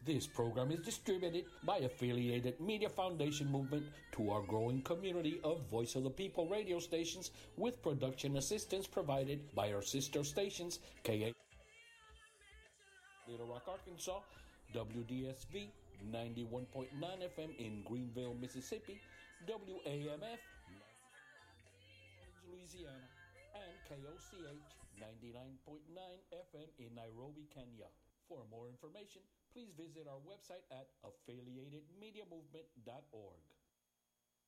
This program is distributed by Affiliated Media Foundation Movement to our growing community of Voice of the People radio stations with production assistance provided by our sister stations, KA Little Rock, Arkansas, WDSV 91.9 FM in Greenville, Mississippi, WAMF Louisiana, and KOCH 99.9 FM in Nairobi, Kenya. For more information, please visit our website at affiliatedmediamovement.org.